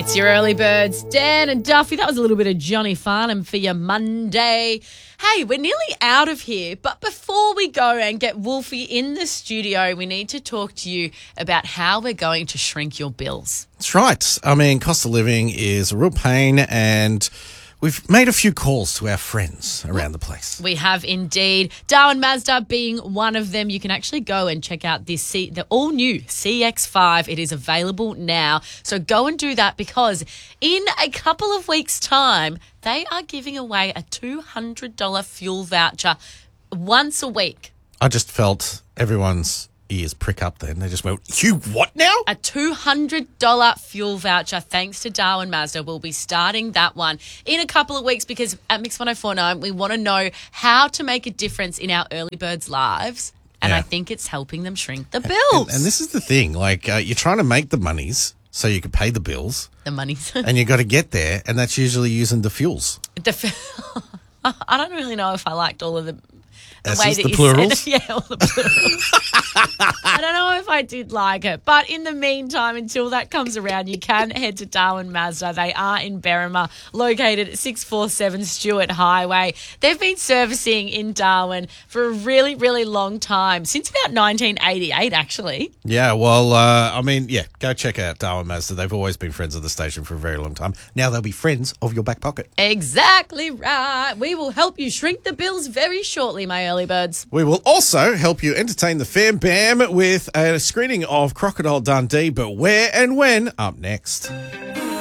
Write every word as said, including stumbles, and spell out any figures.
It's your early birds, Dan and Duffy. That was a little bit of Johnny Farnham for your Monday. Hey, we're nearly out of here, but before we go and get Wolfie in the studio, we need to talk to you about how we're going to shrink your bills. That's right. I mean, cost of living is a real pain, and we've made a few calls to our friends around the place. We have indeed. Darwin Mazda being one of them. You can actually go and check out this C- the all-new C X five. It is available now. So go and do that, because in a couple of weeks' time, they are giving away a two hundred dollars fuel voucher once a week. I just felt everyone's ears prick up then. They just went, you what now? A two hundred dollars fuel voucher thanks to Darwin Mazda. We'll be starting that one in a couple of weeks, because at Mix one oh four point nine we want to know how to make a difference in our early birds' lives. And Yeah. I think it's helping them shrink the bills. And, and this is the thing. Like, uh, you're trying to make the monies so you can pay the bills, the money's... and you got to get there, and that's usually using the fuels. the f- I don't really know if I liked all of the... The As way is that the you plurals? said it. Yeah, all the plurals. I don't know if I did like it. But in the meantime, until that comes around, you can head to Darwin Mazda. They are in Berrima, located at six forty-seven Stewart Highway. They've been servicing in Darwin for a really, really long time, since about nineteen eighty-eight, actually. Yeah, well, uh, I mean, yeah, go check out Darwin Mazda. They've always been friends of the station for a very long time. Now they'll be friends of your back pocket. Exactly right. We will help you shrink the bills very shortly, my early birds. We will also help you entertain the fam bam with a screening of Crocodile Dundee, but where and when, up next.